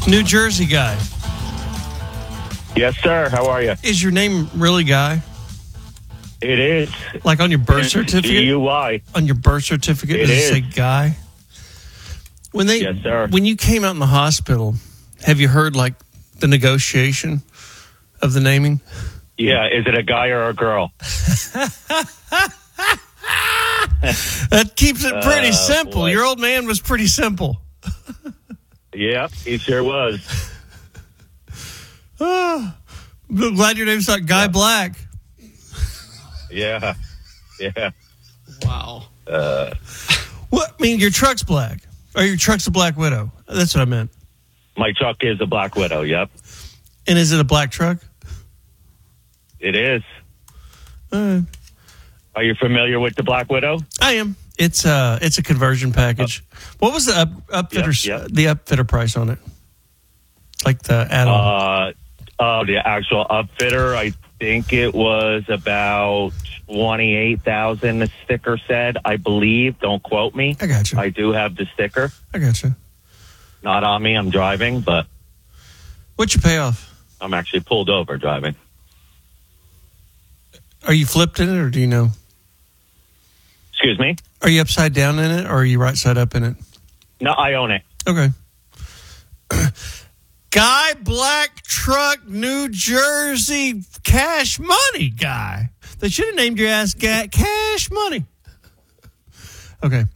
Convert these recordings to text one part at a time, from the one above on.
New Jersey guy. Yes, sir. How are you? Is your name really Guy? It is. Like on your birth certificate? G-U-Y. On your birth certificate, does it say Guy? Yes, sir. When you came out in the hospital, have you heard like the negotiation of the naming? Yeah. Is it a guy or a girl? That keeps it pretty simple. Boy. Your old man was pretty simple. Yeah, he sure was. I'm glad your name's not Guy Black. Yeah. Wow. What? I mean, your truck's black. Or your truck's a Black Widow. That's what I meant. My truck is a Black Widow, yep. And is it a black truck? It is. Are you familiar with the Black Widow? I am. It's a conversion package. What was the the upfitter price on it? Like the add-on? The actual upfitter, I think it was about $28,000. The sticker said, I believe. Don't quote me. I got you. I do have the sticker. I got you. Not on me. I'm driving, but what's your payoff? I'm actually pulled over driving. Are you flipped in it, or do you know? Excuse me? Are you upside down in it, or are you right side up in it? No, I own it. Okay. Guy Black Truck, New Jersey, Cash Money Guy. They should have named your ass Cash Money. Okay.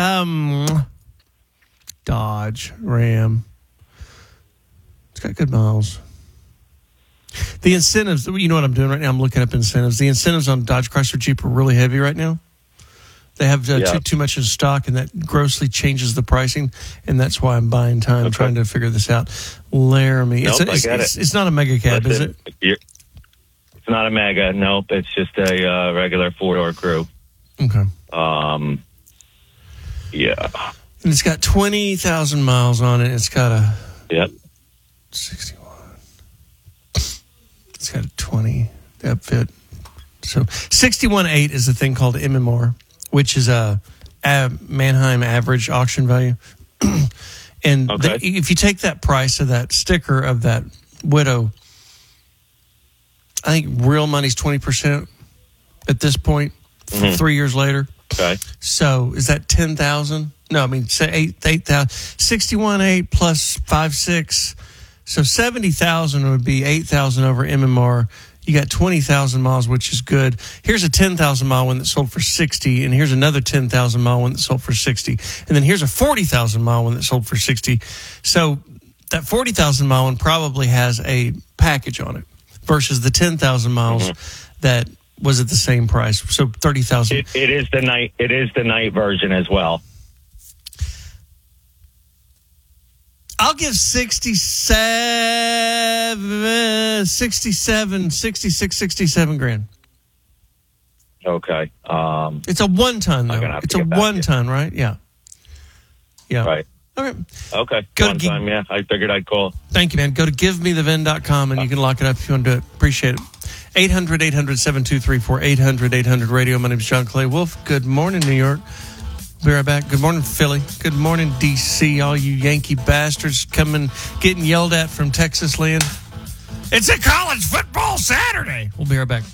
Dodge Ram. It's got good miles. The incentives, you know what I'm doing right now? I'm looking up incentives. The incentives on Dodge Chrysler Jeep are really heavy right now. They have too much in stock, and that grossly changes the pricing, and that's why I'm buying time trying to figure this out. Laramie. Nope, I get it. It's not a mega cab, is it? It's not a mega. Nope. It's just a regular four-door crew. Okay. Yeah. And it's got 20,000 miles on it. It's got a 61. It's got a 20 upfit. So 61.8 is a thing called MMR, which is a Manheim average auction value. And if you take that price of that sticker of that Widow, I think real money's 20% at this point, 3 years later. Okay. So is that 10,000? No, I mean, say 8,000. 61.8 plus 5.6. So 70,000 would be 8,000 over MMR. You got 20,000 miles, which is good. Here's a 10,000 mile one that sold for 60, and here's another 10,000 mile one that sold for 60, and then here's a 40,000 mile one that sold for 60. So that 40,000 mile one probably has a package on it versus the 10,000 miles that was at the same price. So 30,000. It is the night. It is the night version as well. I'll give 66 grand. Okay. It's a 1 ton, though. It's a 1 ton, right? Yeah. Right. Okay. One time, yeah. I figured I'd call. Thank you, man. Go to givemethevin.com and you can lock it up if you want to do it. Appreciate it. 800-800-7234, 800-800-RADIO. My name is John Clay Wolf. Good morning, New York. Be right back. Good morning, Philly. Good morning, D.C. All you Yankee bastards coming, getting yelled at from Texas land. It's a college football Saturday. We'll be right back.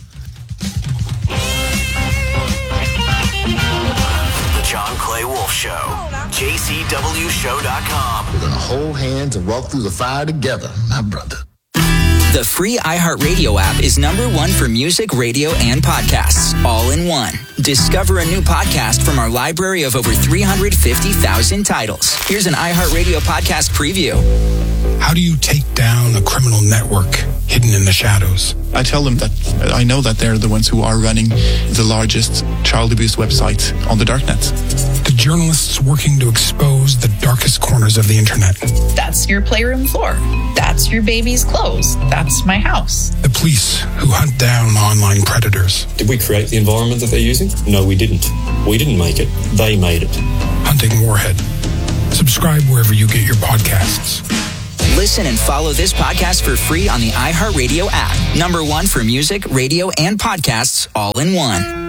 The John Clay Wolf Show. JCWShow.com. We're going to hold hands and walk through the fire together, my brother. The free iHeartRadio app is #1 for music, radio, and podcasts, all in one. Discover a new podcast from our library of over 350,000 titles. Here's an iHeartRadio podcast preview. How do you take down a criminal network hidden in the shadows? I tell them that I know that they're the ones who are running the largest child abuse website on the darknet. The journalists working to expose the darkest corners of the internet. That's your playroom floor. That's your baby's clothes. That's my house. The police who hunt down online predators. Did we create the environment that they're using? No, we didn't. We didn't make it. They made it. Hunting Warhead. Subscribe wherever you get your podcasts. Listen and follow this podcast for free on the iHeartRadio app. #1 for music, radio, and podcasts, all in one.